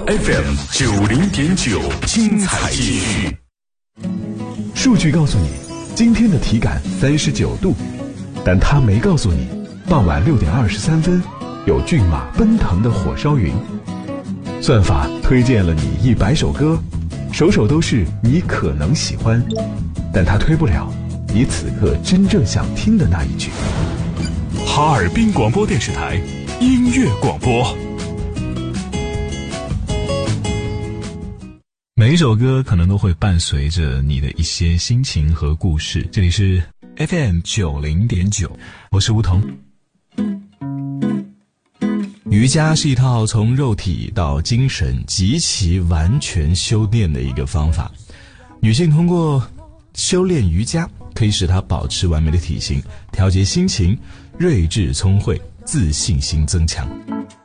FM90.9，精彩继续。 数据告诉你，今天的体感39度，但它没告诉你，傍晚6点23分，有骏马奔腾的火烧云。算法推荐了你100首歌，首首都是你可能喜欢，但它推不了你此刻真正想听的那一句。 哈尔滨广播电视台音乐广播。 每一首歌可能都会伴随着你的一些心情和故事。这里是 FM90.9， 我是梧桐。瑜伽是一套从肉体到精神极其完全修炼的一个方法。女性通过修炼瑜伽，可以使她保持完美的体型，调节心情，睿智聪慧，自信心增强。